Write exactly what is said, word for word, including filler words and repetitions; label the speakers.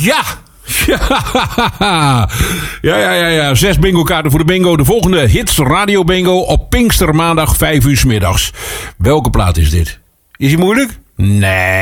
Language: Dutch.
Speaker 1: Ja! Ja, ja, ja, ja. Zes bingo kaarten voor de bingo. De volgende Hits Radio Bingo op Pinkstermaandag vijf uur 's middags. Welke plaat is dit? Is die moeilijk? Nee.